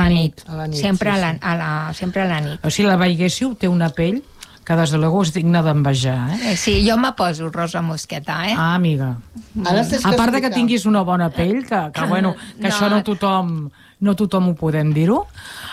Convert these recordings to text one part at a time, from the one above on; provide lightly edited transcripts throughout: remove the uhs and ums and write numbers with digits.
la nit. Sempre a la nit. O sigui, la veiéssiu, té una pell que des de luego és digna d'envejar, Sí, jo me poso rosa mosqueta, Ah, amiga. A part de que tinguis una bona pell, que això no tothom ho podem dir-ho,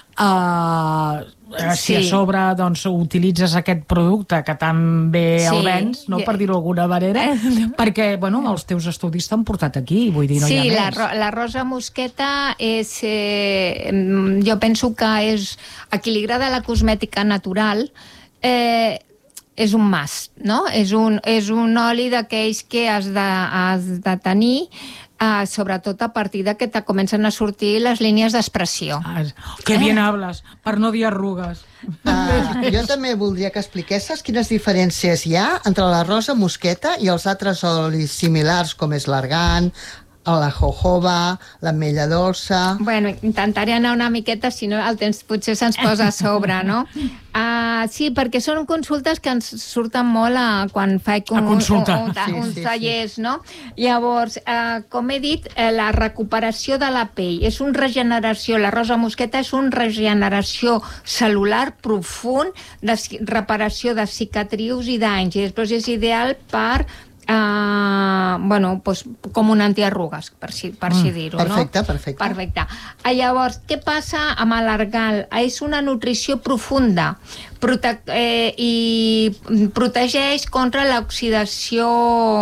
si a sobre doncs, utilitzes aquest producte que tan bé el vens, no, per dir-ho d'alguna manera, perquè els teus estudis t'han portat aquí, vull dir, no hi ha més. Sí, la rosa mosqueta és... jo penso que és... A qui li agrada la cosmètica natural, és un must, no? És un oli d'aquells que has de tenir, sobretot a partir de que te comencen a sortir les línies d'expressió. Que bien hablas, per no dir arrugues. Jo també voldria que expliquessis quines diferències hi ha entre la rosa mosqueta i els altres olis similars, com és l'argan, la jojoba, l'ametlla dolça... Bueno, intentaré anar una miqueta, si no el temps potser se'ns posa a sobre, no? Sí, perquè són consultes que ens surten molt quan faig uns tallers, no? Llavors, com he dit, la recuperació de la pell és una regeneració, la rosa mosqueta és una regeneració cel·lular profund, de reparació de cicatrius i danys, i després és ideal per com un antiarrugues, per si dir-ho. Perfecte. Llavors, què passa amb l'argan? És una nutrició profunda i protegeix contra l'oxidació,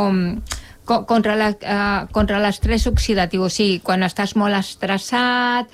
contra l'estrès oxidatiu. O sigui, quan estàs molt estressat,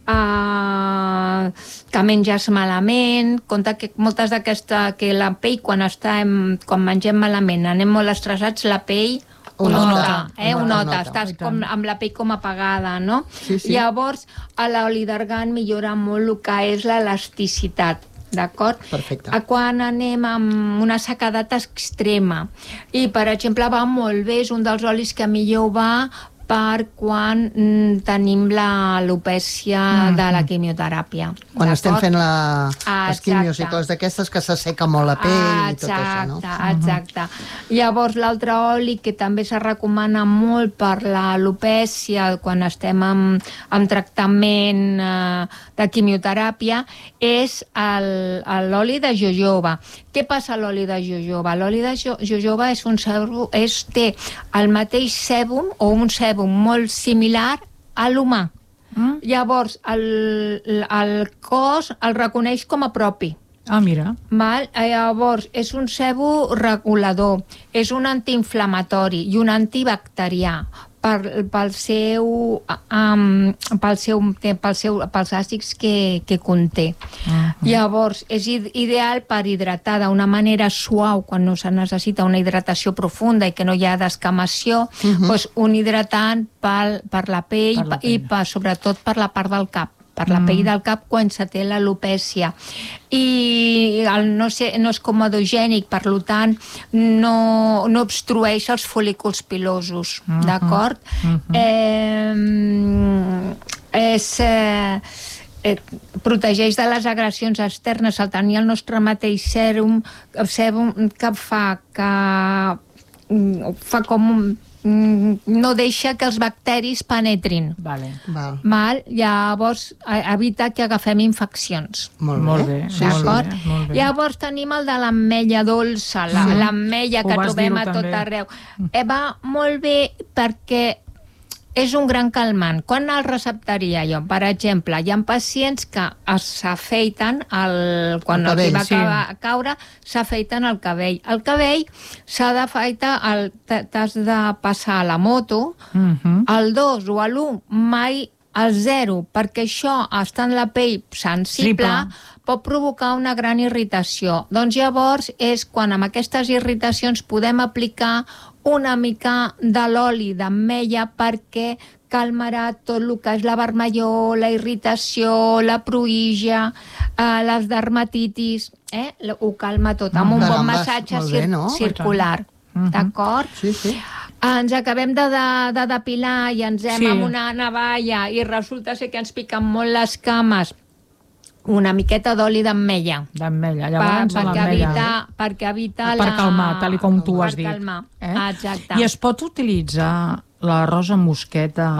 que menges malament, compte que moltes d'aquestes, que la pell quan mengem malament, anem molt estressats, la pell ho nota, estàs amb la pell com apagada, no? Llavors, l'oli d'argan millora molt el que és l'elasticitat, d'acord? Perfecte. Quan anem amb una sequedat extrema i, per exemple, va molt bé, és un dels olis que millor va per quan tenim l'alopècia de la quimioteràpia. Quan estem fent les quimios i coses d'aquestes que s'asseca molt la pell i tot això, no? Exacte. Llavors, l'altre oli que també se recomana molt per l'alopècia quan estem en tractament de quimioteràpia és l'oli de jojoba. Què passa a l'oli de jojoba? L'oli de jojoba té el mateix sèbum o un sèbum molt similar a l'humà. Llavors, el cos el reconeix com a propi. Mira. Llavors, és un sèbum regulador, és un antiinflamatori i un antibacterià pels àcids que conté. Llavors, és ideal per hidratar d'una manera suau quan no se necessita una hidratació profunda i que no hi ha descamació, doncs un hidratant per la pell i sobretot per la part del cap, per la pell del cap quan se té l'alopècia. I no és comedogènic, per tant, no obstrueix els folículs pilosos, d'acord? Protegeix de les agressions externes al tenir el nostre mateix sèrum que fa com no deixa que els bacteris penetrin. Llavors evita que agafem infeccions. Molt bé. Llavors tenim el de l'ametlla dolça, l'ametlla que trobem a tot arreu. Va molt bé perquè és un gran calmant. Quan el receptaria jo? Per exemple, hi ha pacients que s'afeiten, quan els va caure, s'afeiten el cabell. El cabell s'ha d'afeitar, t'has de passar a la moto, al 2 o a l'1, mai al 0, perquè això, estant la pell sensible, pot provocar una gran irritació. Doncs llavors és quan amb aquestes irritacions podem aplicar una mica de l'oli d'ametlla perquè calmarà tot el que és la vermellor, la irritació, la pruïja, les dermatitis, ho calma tot, amb un bon massatge circular. D'acord? Ens acabem de depilar i ens hem amb una navalla i resulta ser que ens piquen molt les cames. Una miqueta d'oli d'ametlla. Llavors l'ametlla. Per calmar, tal com tu has dit. Exacte. I es pot utilitzar la rosa mosqueta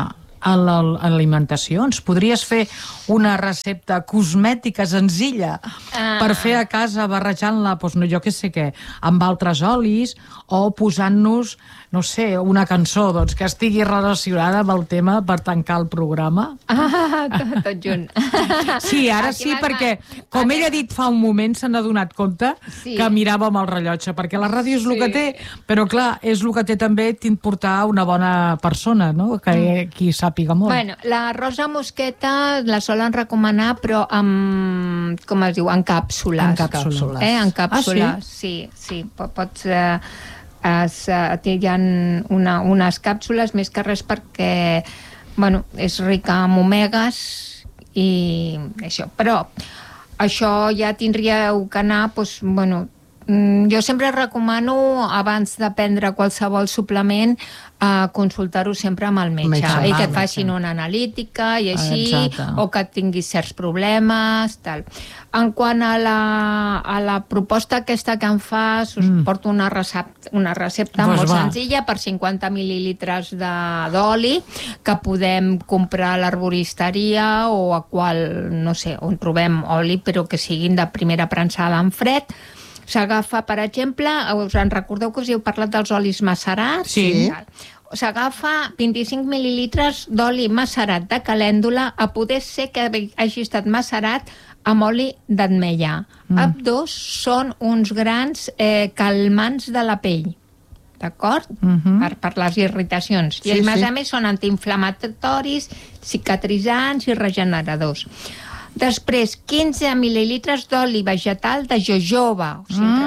a l'alimentació. Ens podries fer una recepta cosmètica senzilla per fer a casa barrejant-la, doncs, no, jo què sé què, amb altres olis o posant-nos, no sé, una cançó doncs, que estigui relacionada amb el tema per tancar el programa? Tot junt. Sí, ara sí, perquè com ella ha dit fa un moment s'han adonat compte que miràvem el rellotge, perquè la ràdio és el que té, però clar, és el que té també t'importar una bona persona, no? Que qui sàpiga molt. Bueno, la rosa mosqueta la solen recomanar, però amb, com es diu, en càpsules. En càpsules. En càpsules, sí. Pots... hi ha unes càpsules més que res perquè és rica en omegues i això, però això ja tindríeu que anar jo sempre recomano abans de prendre qualsevol suplement consultar-ho sempre amb el metge i que et facin una analítica i així, o que tinguis certs problemes, tal. En quant a la proposta aquesta que em fas, us porto una recepta molt senzilla per 50 mil·lilitres d'oli que podem comprar a l'herboristeria o a no sé, on trobem oli però que siguin de primera premsada en fred. S'agafa, per exemple, us en recordeu que us heu parlat dels olis macerats? Sí. S'agafa 25 mil·lilitres d'oli macerat de calèndula, a poder ser que hagi estat macerat amb oli d'ametlla. Ambdós són uns grans calmants de la pell, d'acord? Per les irritacions. I a més són antiinflamatoris, cicatritzants i regeneradors. Després, 15 mil·lilitres d'oli vegetal de jojoba.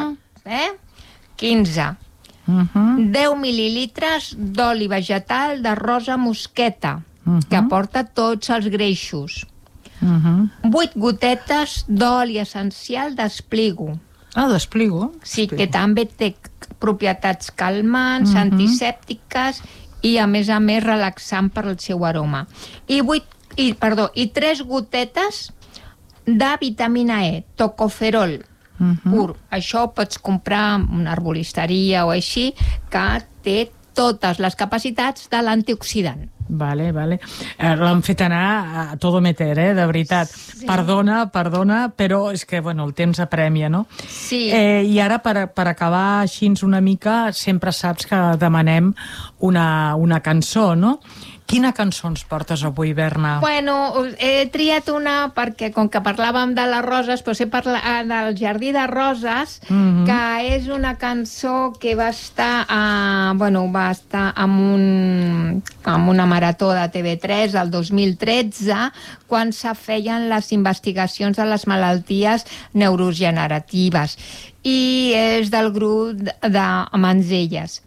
15. 10 mil·lilitres d'oli vegetal de rosa mosqueta, que aporta tots els greixos. 8 gotetes d'oli essencial d'espligo. D'espligo? Sí, que també té propietats calmants, antisèptiques i, a més relaxant per al seu aroma. I 3 gotetes de vitamina E, tocoferol pur. Això ho pots comprar en una herboristeria o així, que té totes les capacitats de l'antioxidant. Vale. L'han fet anar a todo meter, de veritat. Sí. Perdona, però és que, el temps apremia, no? Sí. I ara, per acabar així una mica, sempre saps que demanem una cançó, no? Quina cançó ens portes avui, Berna? He triat una perquè, com que parlàvem de les roses, he parlat del Jardí de Roses, que és una cançó que va estar amb una marató de TV3 el 2013, quan se feien les investigacions de les malalties neurogeneratives. I és del grup de Mancelles.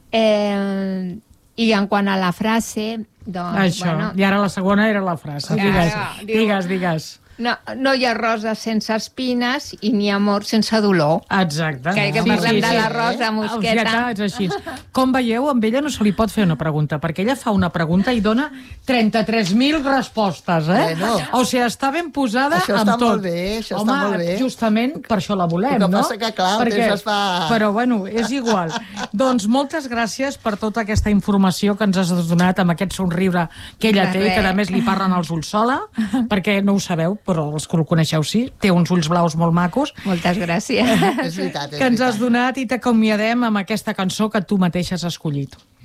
I en quant a la frase... I ara la segona era la frase. Digues. No hi ha roses sense espines i ni amor sense dolor. Exacte. Que parlem de la rosa mosqueta. És així. Com veieu, amb ella no se li pot fer una pregunta, perquè ella fa una pregunta i dona 33.000 respostes, O sigui, està ben posada amb tot. Això està molt bé, està molt bé. Justament per això la volem, no? El que passa que, clar, el temps es fa... Però, és igual. Doncs moltes gràcies per tota aquesta informació que ens has donat amb aquest somriure que ella té, que a més li parlen els ulls sola, perquè no ho sabeu, però els que el coneixeu sí, té uns ulls blaus molt macos. Moltes gràcies. És veritat. Que ens has donat i t'acomiadem amb aquesta cançó que tu mateixa has escollit.